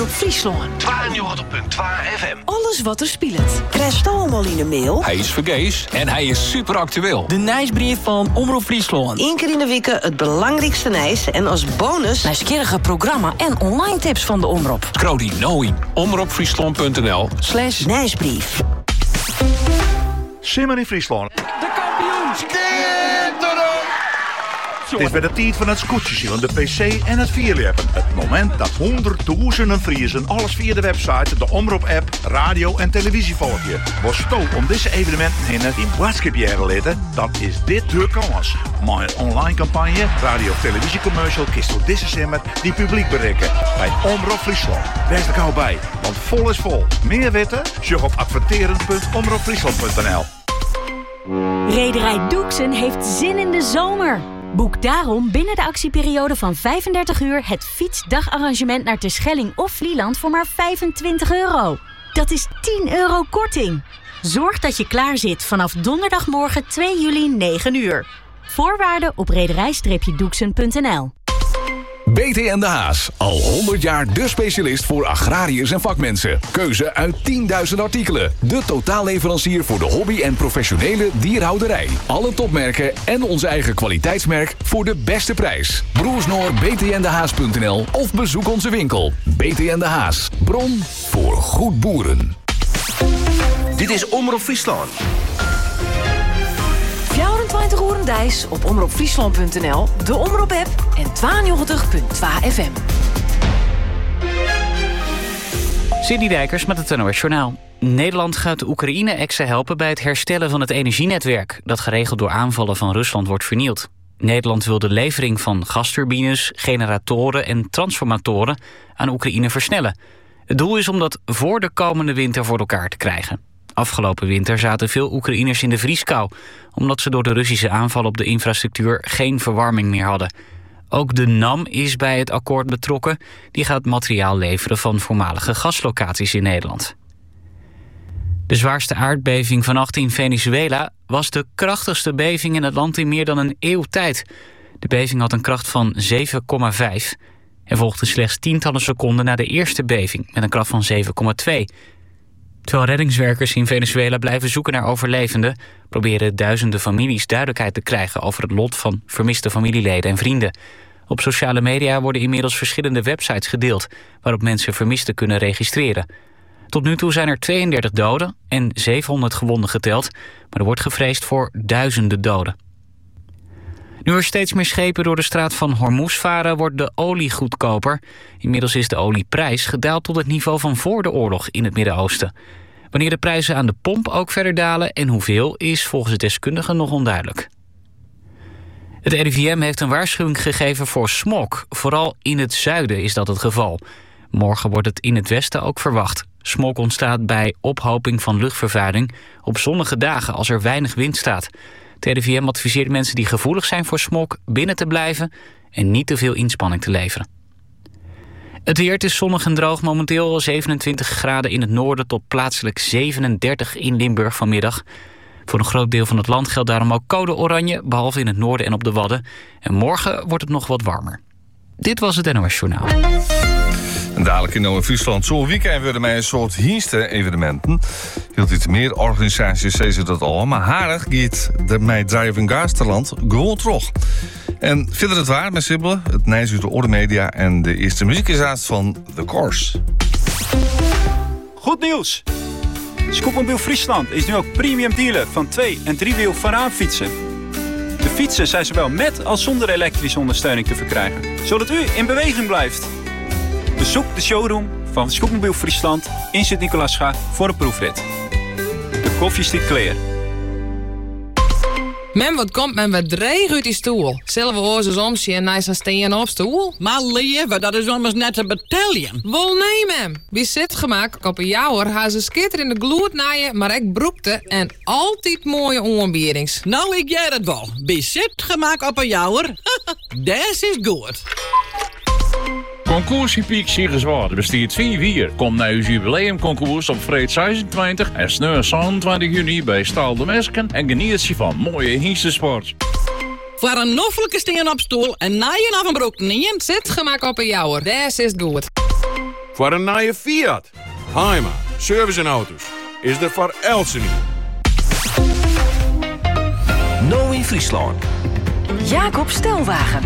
Omroep Friesland. 92.2 FM. Alles wat er speelt. Krijg je allemaal in de mail? Hij is vergees en hij is super actueel. De nieuwsbrief van Omroep Friesland. Eén keer in de week het belangrijkste nieuws. En als bonus nieuwsgierige programma en online tips van de Omroep. Scroll die nou in omroepfriesland.nl/nieuwsbrief. Simmer in Friesland. De kampioen! Het is bij de tijd van het scootje van de PC en het vierleppen. Het moment dat honderdduizenden Friesen alles via de website, de Omroep-app, radio en televisie volgen. Was stoot om deze evenementen in boodschapje letten, dan is dit de kans. Maar een online campagne, radio- of televisiecommercial, kist door deze simmer die publiek bereiken. Bij Omroep Friesland. Wees er gauw bij, want vol is vol. Meer weten? Zoek op adverteren.omroepfriesland.nl. Rederij Doeksen heeft zin in de zomer. Boek daarom binnen de actieperiode van 35 uur het fietsdagarrangement naar Terschelling of Vlieland voor maar €25. Dat is €10 korting. Zorg dat je klaar zit vanaf donderdagmorgen 2 juli 9 uur. Voorwaarden op rederij-doeksen.nl. BTN De Haas. Al 100 jaar de specialist voor agrariërs en vakmensen. Keuze uit 10.000 artikelen. De totaalleverancier voor de hobby- en professionele dierhouderij. Alle topmerken en onze eigen kwaliteitsmerk voor de beste prijs. Broersnoor btndehaas.nl of bezoek onze winkel. BTN De Haas. Bron voor goed boeren. Dit is Omroep Friesland. 24 uur dijs op omroepfriesland.nl, de Omroep-app en 92.2 FM. Cindy Dijkers met het NOS Journaal. Nederland gaat Oekraïne extra helpen bij het herstellen van het energienetwerk dat geregeld door aanvallen van Rusland wordt vernield. Nederland wil de levering van gasturbines, generatoren en transformatoren aan Oekraïne versnellen. Het doel is om dat voor de komende winter voor elkaar te krijgen. Afgelopen winter zaten veel Oekraïners in de vrieskou, omdat ze door de Russische aanval op de infrastructuur geen verwarming meer hadden. Ook de NAM is bij het akkoord betrokken. Die gaat materiaal leveren van voormalige gaslocaties in Nederland. De zwaarste aardbeving vannacht in Venezuela was de krachtigste beving in het land in meer dan een eeuw tijd. De beving had een kracht van 7,5 en volgde slechts tientallen seconden na de eerste beving met een kracht van 7,2. Terwijl reddingswerkers in Venezuela blijven zoeken naar overlevenden, proberen duizenden families duidelijkheid te krijgen over het lot van vermiste familieleden en vrienden. Op sociale media worden inmiddels verschillende websites gedeeld waarop mensen vermisten kunnen registreren. Tot nu toe zijn er 32 doden en 700 gewonden geteld, maar er wordt gevreesd voor duizenden doden. Nu er steeds meer schepen door de straat van Hormuz varen, wordt de olie goedkoper. Inmiddels is de olieprijs gedaald tot het niveau van voor de oorlog in het Midden-Oosten. Wanneer de prijzen aan de pomp ook verder dalen en hoeveel is volgens deskundigen nog onduidelijk. Het RIVM heeft een waarschuwing gegeven voor smog. Vooral in het zuiden is dat het geval. Morgen wordt het in het westen ook verwacht. Smog ontstaat bij ophoping van luchtvervuiling op zonnige dagen als er weinig wind staat. Het RIVM adviseert mensen die gevoelig zijn voor smog binnen te blijven en niet te veel inspanning te leveren. Het weer, is zonnig en droog, momenteel 27 graden in het noorden tot plaatselijk 37 in Limburg vanmiddag. Voor een groot deel van het land geldt daarom ook code oranje, behalve in het noorden en op de Wadden. En morgen wordt het nog wat warmer. Dit was het NOS Journaal. En dadelijk in Friesland zo'n weekend worden mij een soort Hienste-evenementen. Hield iets meer organisaties zeggen dat al, maar harig gaat de mij Driving Gaasterland gewoon terug. En verder het waar met Sibylle, het nieuws uit de Orde Media en de eerste muziek is haast van The Course. Goed nieuws! Scootmobiel Friesland is nu ook premium dealer van 2- en 3-wiel voorraanfietsen. De fietsen zijn zowel met als zonder elektrische ondersteuning te verkrijgen, zodat u in beweging blijft. Bezoek de showroom van Scootmobiel Friesland in Sint-Nicolaasga voor een proefrit. De koffie stiet clear. Men, wat komt men wat dreig uit die stoel? Zullen we oorzaak omzien en nice steen op stoel? Maar lieve, dat is immers net een bataljon. Wel nee, mem. Wie zit gemaakt op een jouwer, haar ze skitter in de gloed naaien, maar ik broekte en altijd mooie onbierings. Nou, ik jij dat wel. Wie zit gemaakt op een jouwer? Dat is goed. Concours Piek Siggerswaard bestaat 4 Kom naar uw jubileumconcours op vrijdag 26 en sneu 27 juni bij Stal de Mesken en geniet je van mooie Hienstensport. Voor een noffelijke steen op stoel en naaien af een broek niet. Zit gemaakt op een jouwer, dat is goed. Voor een nieuwe Fiat. Heima, service en auto's. Is er voor Elsenie. Nou in Friesland. Jacob Stelwagen.